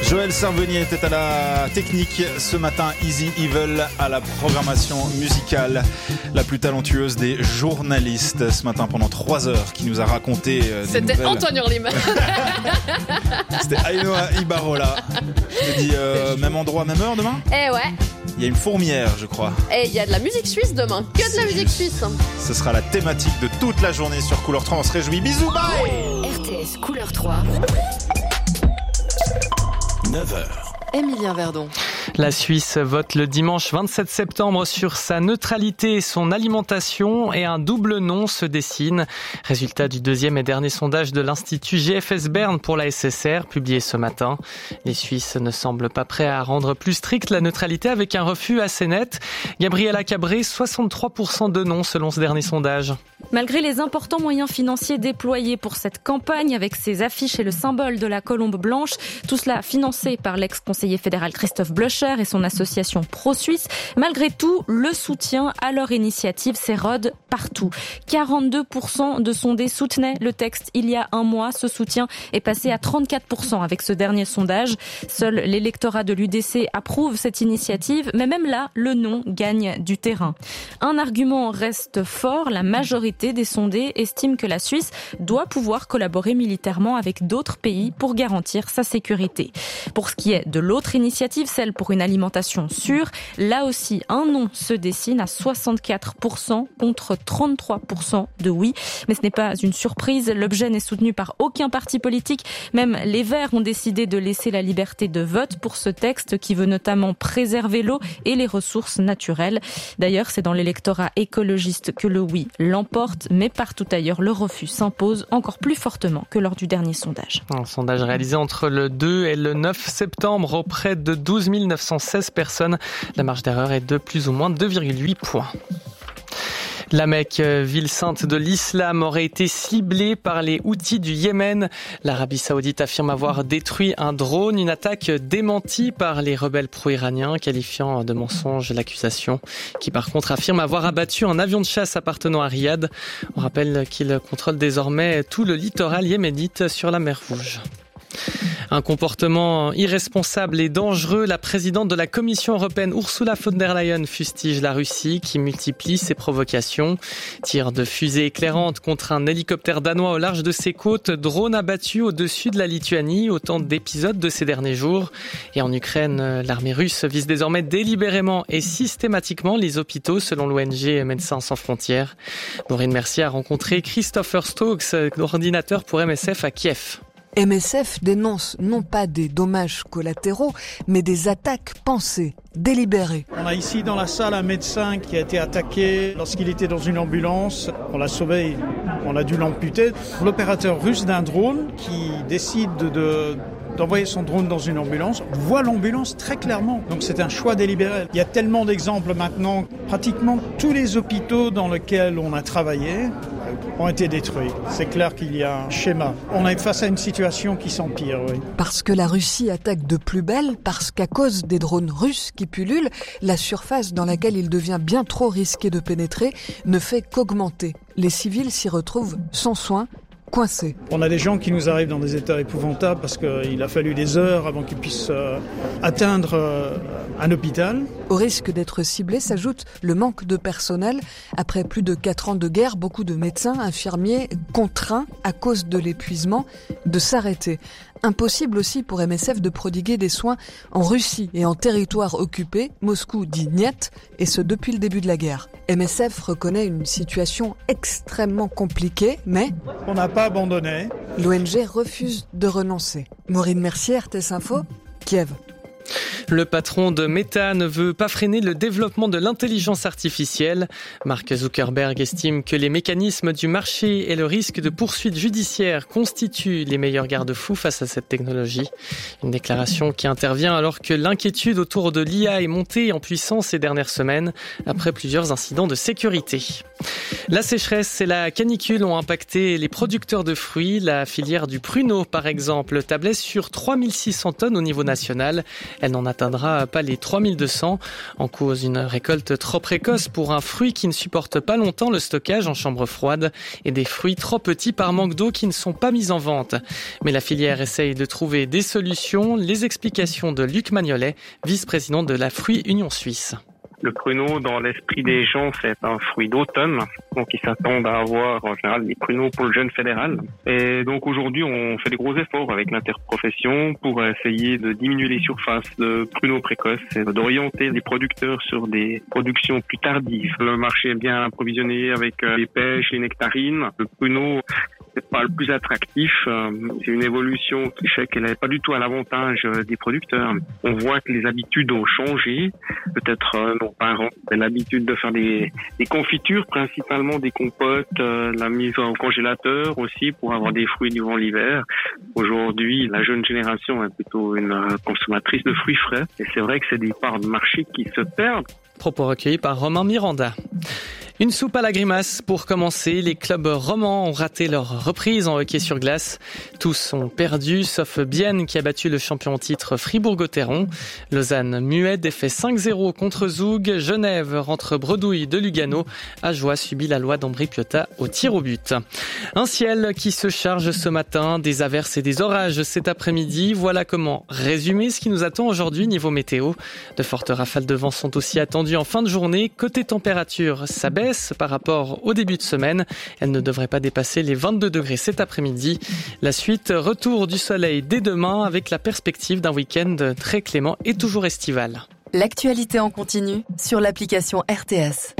Joël Servenier était à la technique ce matin, Easy Evil à la programmation musicale, la plus talentueuse des journalistes ce matin pendant 3 heures qui nous a raconté C'était nouvelles. Antoine Hurlim. C'était Ainoa Ibarola. Je te dis même endroit, même heure demain. Eh ouais. Il y a une fourmière, je crois. Et il y a de la musique suisse demain, que de la musique suisse. Ce sera la thématique de toute la journée sur Couleur 3. On se réjouit. Bisous, bye. RTS Couleur 3. 9h. Émilien Verdon. La Suisse vote le dimanche 27 septembre sur sa neutralité et son alimentation et un double non se dessine. Résultat du deuxième et dernier sondage de l'Institut GFS Bern pour la SSR, publié ce matin. Les Suisses ne semblent pas prêts à rendre plus stricte la neutralité avec un refus assez net. Gabriela Cabré, 63% de non selon ce dernier sondage. Malgré les importants moyens financiers déployés pour cette campagne avec ses affiches et le symbole de la colombe blanche, tout cela financé par l'ex-conseiller fédéral Christophe Blöcher et son association pro-suisse, malgré tout, le soutien à leur initiative s'érode partout. 42% de sondés soutenaient le texte il y a un mois. Ce soutien est passé à 34% avec ce dernier sondage. Seul l'électorat de l'UDC approuve cette initiative, mais même là, le non gagne du terrain. Un argument reste fort, la majorité des sondés estiment que la Suisse doit pouvoir collaborer militairement avec d'autres pays pour garantir sa sécurité. Pour ce qui est de l'autre initiative, celle pour une alimentation sûre, là aussi un non se dessine à 64% contre 33% de oui. Mais ce n'est pas une surprise, l'objet n'est soutenu par aucun parti politique. Même les Verts ont décidé de laisser la liberté de vote pour ce texte qui veut notamment préserver l'eau et les ressources naturelles. D'ailleurs, c'est dans l'électorat écologiste que le oui l'emporte, mais partout ailleurs, le refus s'impose encore plus fortement que lors du dernier sondage. Un sondage réalisé entre le 2 et le 9 septembre auprès de 12 916 personnes. La marge d'erreur est de plus ou moins 2,8 points. La Mecque, ville sainte de l'islam, aurait été ciblée par les Houthis du Yémen. L'Arabie Saoudite affirme avoir détruit un drone, une attaque démentie par les rebelles pro-iraniens, qualifiant de mensonge l'accusation, qui par contre affirme avoir abattu un avion de chasse appartenant à Riyad. On rappelle qu'il contrôle désormais tout le littoral yéménite sur la mer Rouge. Un comportement irresponsable et dangereux, la présidente de la Commission européenne Ursula von der Leyen fustige la Russie qui multiplie ses provocations. Tir de fusée éclairante contre un hélicoptère danois au large de ses côtes, drone abattu au-dessus de la Lituanie, autant d'épisodes de ces derniers jours. Et en Ukraine, l'armée russe vise désormais délibérément et systématiquement les hôpitaux selon l'ONG Médecins sans frontières. Maureen Mercier a rencontré Christopher Stokes, coordinateur pour MSF à Kiev. MSF dénonce non pas des dommages collatéraux, mais des attaques pensées, délibérées. On a ici dans la salle un médecin qui a été attaqué lorsqu'il était dans une ambulance. On l'a sauvé, on a dû l'amputer. L'opérateur russe d'un drone qui décide d'envoyer son drone dans une ambulance, voit l'ambulance très clairement. Donc c'est un choix délibéré. Il y a tellement d'exemples maintenant. Pratiquement tous les hôpitaux dans lesquels on a travaillé ont été détruits. C'est clair qu'il y a un schéma. On est face à une situation qui s'empire, oui. Parce que la Russie attaque de plus belle, parce qu'à cause des drones russes qui pullulent, la surface dans laquelle il devient bien trop risqué de pénétrer ne fait qu'augmenter. Les civils s'y retrouvent sans soin, coincés. On a des gens qui nous arrivent dans des états épouvantables parce qu'il a fallu des heures avant qu'ils puissent atteindre un hôpital. Au risque d'être ciblés s'ajoute le manque de personnel. Après plus de 4 ans de guerre, beaucoup de médecins, infirmiers contraints à cause de l'épuisement de s'arrêter. Impossible aussi pour MSF de prodiguer des soins en Russie et en territoire occupé. Moscou dit niet, et ce depuis le début de la guerre. MSF reconnaît une situation extrêmement compliquée, mais on n'a pas abandonné. L'ONG refuse de renoncer. Maureen Mercier, RTS Info, Kiev. Le patron de Meta ne veut pas freiner le développement de l'intelligence artificielle. Mark Zuckerberg estime que les mécanismes du marché et le risque de poursuite judiciaire constituent les meilleurs garde-fous face à cette technologie. Une déclaration qui intervient alors que l'inquiétude autour de l'IA est montée en puissance ces dernières semaines après plusieurs incidents de sécurité. La sécheresse et la canicule ont impacté les producteurs de fruits. La filière du pruneau, par exemple, tablait sur 3600 tonnes au niveau national. Elle n'en atteint n'atteindra pas les 3200. En cause, une récolte trop précoce pour un fruit qui ne supporte pas longtemps le stockage en chambre froide et des fruits trop petits par manque d'eau qui ne sont pas mis en vente. Mais la filière essaye de trouver des solutions. Les explications de Luc Magnolet, vice-président de la Fruit Union Suisse. Le pruneau, dans l'esprit des gens, c'est un fruit d'automne. Donc, ils s'attendent à avoir, en général, des pruneaux pour le jeune fédéral. Et donc, aujourd'hui, on fait des gros efforts avec l'interprofession pour essayer de diminuer les surfaces de pruneaux précoces et d'orienter les producteurs sur des productions plus tardives. Le marché est bien approvisionné avec les pêches, les nectarines. Le pruneau, c'est pas le plus attractif. C'est une évolution qui fait qu'elle n'est pas du tout à l'avantage des producteurs. On voit que les habitudes ont changé. Peut-être nos parents avaient l'habitude de faire des confitures, principalement des compotes, la mise au congélateur aussi pour avoir des fruits durant l'hiver. Aujourd'hui, la jeune génération est plutôt une consommatrice de fruits frais. Et c'est vrai que c'est des parts de marché qui se perdent. Propos recueillis par Romain Miranda. Une soupe à la grimace pour commencer. Les clubs romans ont raté leur reprise en hockey sur glace. Tous ont perdu, sauf Bienne qui a battu le champion en titre Fribourg-Gotteron. Lausanne muet défait 5-0 contre Zoug. Genève rentre bredouille de Lugano. Ajoie subit la loi d'Ambri-Piotta au tir au but. Un ciel qui se charge ce matin, des averses et des orages cet après-midi. Voilà comment résumer ce qui nous attend aujourd'hui niveau météo. De fortes rafales de vent sont aussi attendues en fin de journée. Côté température, ça baisse par rapport au début de semaine. Elle ne devrait pas dépasser les 22 degrés cet après-midi. La suite, retour du soleil dès demain avec la perspective d'un week-end très clément et toujours estival. L'actualité en continu sur l'application RTS.